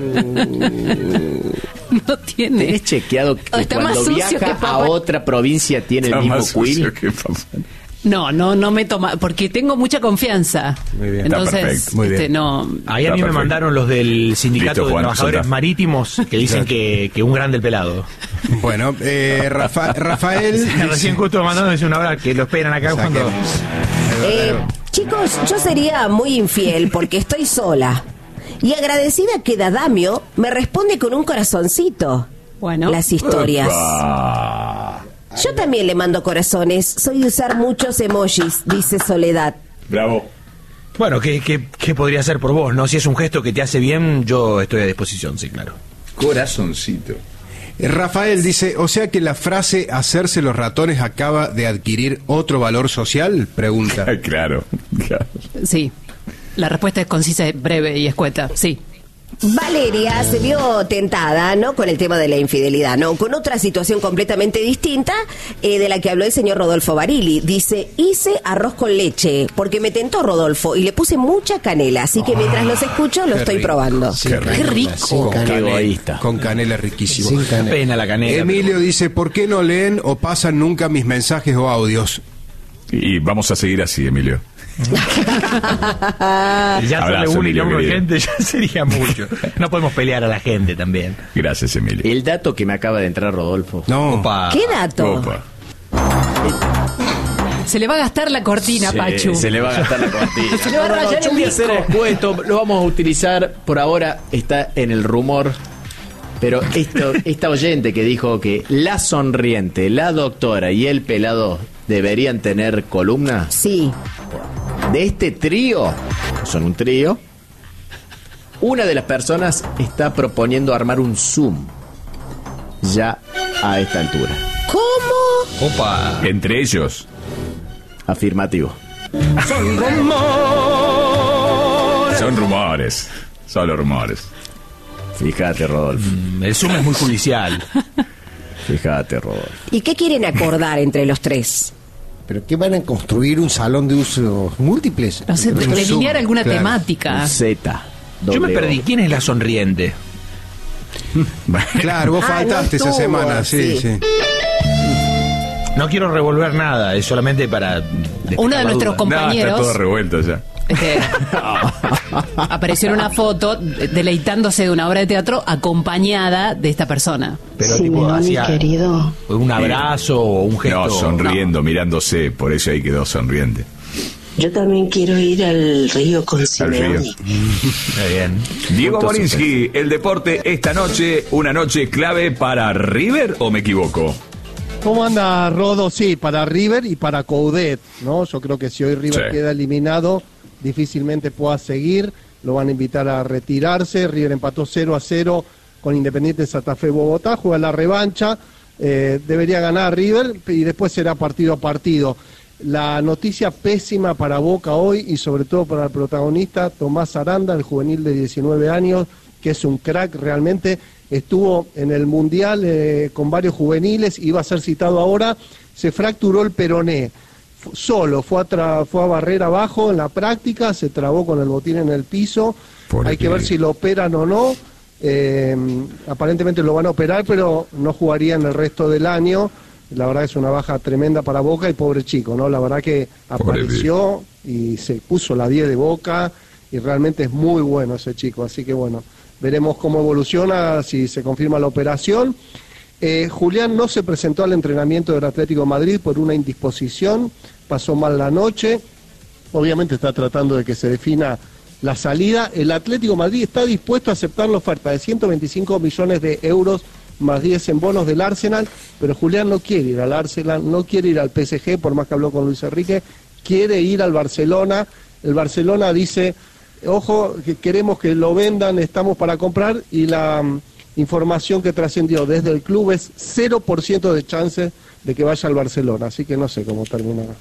No tiene. ¿Tenés chequeado que Está más cuando sucio viaja que Papá. a otra provincia tiene el mismo quill? No me toma, porque tengo mucha confianza. Muy bien. Entonces, Está perfecto, muy bien. no. Ahí a mí me mandaron los del Sindicato Listo, de Juan, Trabajadores soltá. Marítimos que dicen que un grande el pelado. Bueno, Rafael. Recién justo me mandaron decir una hora que lo esperan acá cuando... Chicos, yo sería muy infiel porque estoy sola. Y agradecida que Dadamio me responde con un corazoncito. Bueno. Las historias. Yo también le mando corazones. Soy de usar muchos emojis, dice Soledad. Bravo. Bueno, ¿qué podría hacer por vos? ¿No? Si es un gesto que te hace bien, yo estoy a disposición, sí, claro. Corazoncito. Rafael dice, o sea que la frase hacerse los ratones acaba de adquirir otro valor social, pregunta. Claro. Sí. La respuesta es concisa, breve y escueta. Sí. Valeria se vio tentada, ¿no? Con el tema de la infidelidad, ¿no? Con otra situación completamente distinta de la que habló el señor Rodolfo Barili. Dice, hice arroz con leche porque me tentó Rodolfo y le puse mucha canela. Así que mientras los escucho, lo estoy probando. Sí, Qué rico. Con Qué canela, egoísta. con canela riquísimo. Sin canela. Pena la canela. Emilio dice, ¿por qué no leen o pasan nunca mis mensajes o audios? Y vamos a seguir así, Emilio. Ya Abrazo, solo uno y Emilio, uno querido. gente ya sería mucho. No podemos pelear a la gente también. Gracias, Emilio. El dato que me acaba de entrar Rodolfo. No. Opa. ¿Qué dato? Opa. Se le va a gastar la cortina, Pachu. Se le va a gastar la cortina. Se le va a rayar yo el voy a disco. hacer descuento. Lo vamos a utilizar. Por ahora está en el rumor. Pero esta oyente que dijo que la sonriente, la doctora y el pelado deberían tener columna. Sí. De este trío, que son un trío, una de las personas está proponiendo armar un Zoom ya a esta altura. ¿Cómo? Opa. Entre ellos. Afirmativo. Son rumores. Solo rumores. Fíjate, Rodolfo. El Zoom es muy judicial. Fíjate, Rodolfo. ¿Y qué quieren acordar entre los tres? ¿Pero qué van a construir un salón de usos múltiples? No sé, Un Zoom, delinear alguna claro. temática. Un Z. Yo me perdí. ¿Quién es la sonriente? Claro, vos faltaste esa estuvo, semana, sí, sí. sí. No quiero revolver nada, es solamente para... Uno de nuestros No, está compañeros todo revuelto ya. apareció en una foto deleitándose de una obra de teatro acompañada de esta persona. Pero tipo hacía querido. un abrazo o un gesto... No, sonriendo, mirándose. Por eso ahí quedó sonriente. Yo también quiero ir al río con Al Simeone. río. Está bien. Diego Puntos Morinsky, el deporte esta noche, una noche clave para River, ¿o me equivoco? ¿Cómo anda, Rodo? Sí, para River y para Coudet, ¿no? Yo creo que si hoy River Sí. queda eliminado, difícilmente pueda seguir. Lo van a invitar a retirarse. River empató 0-0 con Independiente Santa Fe Bogotá. Juega la revancha. Debería ganar River y después será partido a partido. La noticia pésima para Boca hoy y sobre todo para el protagonista Tomás Aranda, el juvenil de 19 años, que es un crack realmente. Estuvo en el Mundial con varios juveniles, iba a ser citado ahora, se fracturó el peroné. Solo, fue a barrer abajo en la práctica, se trabó con el botín en el piso. Pobre Hay que ver pibe. si lo operan o no. Aparentemente lo van a operar, pero no jugaría en el resto del año. La verdad es una baja tremenda para Boca y pobre chico, ¿no? La verdad que apareció y se puso la 10 de Boca y realmente es muy bueno ese chico. Así que bueno, veremos cómo evoluciona, si se confirma la operación. Julián no se presentó al entrenamiento del Atlético de Madrid por una indisposición, pasó mal la noche. Obviamente está tratando de que se defina la salida. El Atlético de Madrid está dispuesto a aceptar la oferta de 125 millones de euros más 10 en bonos del Arsenal, pero Julián no quiere ir al Arsenal, no quiere ir al PSG, por más que habló con Luis Enrique, quiere ir al Barcelona. El Barcelona dice, ojo, que queremos que lo vendan, estamos para comprar, y la información que trascendió desde el club es 0% de chance de que vaya al Barcelona, así que no sé cómo terminará.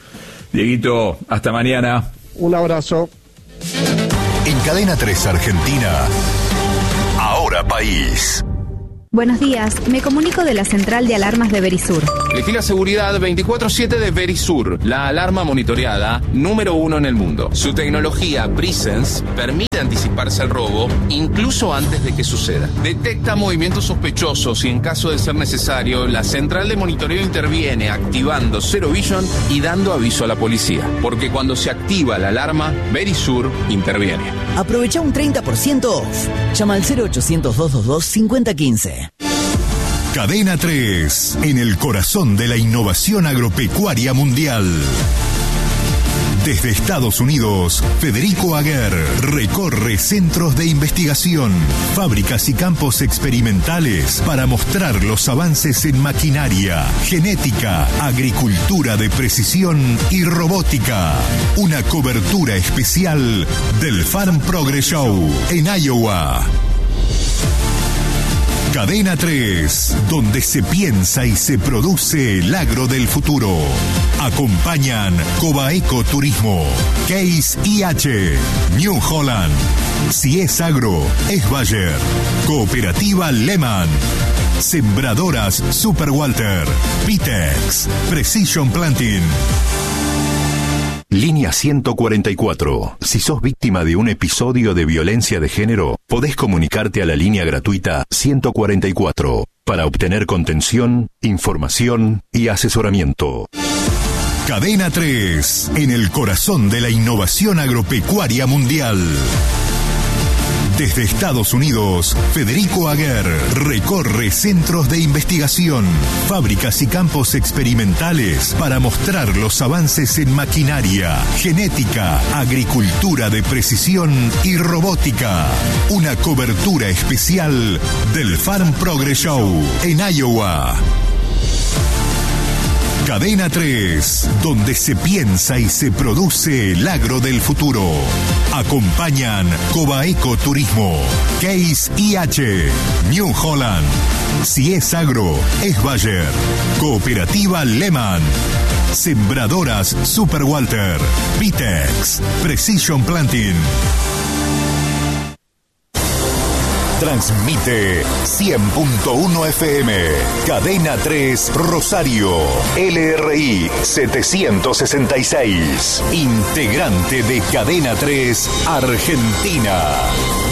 Dieguito, hasta mañana. Un abrazo. En Cadena 3 Argentina, Ahora País. Buenos días, me comunico de la central de alarmas de Verisur. Elegí la seguridad 24/7 de Verisur, la alarma monitoreada número 1 en el mundo. Su tecnología Presence permite anticiparse al robo incluso antes de que suceda. Detecta movimientos sospechosos y en caso de ser necesario, la central de monitoreo interviene activando Zero Vision y dando aviso a la policía. Porque cuando se activa la alarma, Verisur interviene. Aprovecha un 30% off. Llama al 0800-222-5015. Cadena 3, en el corazón de la innovación agropecuaria mundial. Desde Estados Unidos, Federico Aguer recorre centros de investigación, fábricas y campos experimentales para mostrar los avances en maquinaria, genética, agricultura de precisión y robótica. Una cobertura especial del Farm Progress Show en Iowa. Cadena 3, donde se piensa y se produce el agro del futuro. Acompañan Cobaeco Turismo, Case IH, New Holland. Si es agro, es Bayer. Cooperativa Lehman. Sembradoras Super Walter, Pitex, Precision Planting. Línea 144. Si sos víctima de un episodio de violencia de género, podés comunicarte a la línea gratuita 144 para obtener contención, información y asesoramiento. Cadena 3, en el corazón de la innovación agropecuaria mundial. Desde Estados Unidos, Federico Aguer recorre centros de investigación, fábricas y campos experimentales para mostrar los avances en maquinaria, genética, agricultura de precisión y robótica. Una cobertura especial del Farm Progress Show en Iowa. Cadena 3, donde se piensa y se produce el agro del futuro. Acompañan Cobaeco Turismo, Case IH, New Holland. Si es agro, es Bayer. Cooperativa Lehman. Sembradoras Super Walter, Pitex, Precision Planting. Transmite 100.1 FM, Cadena 3 Rosario, LRI 766, integrante de Cadena 3 Argentina.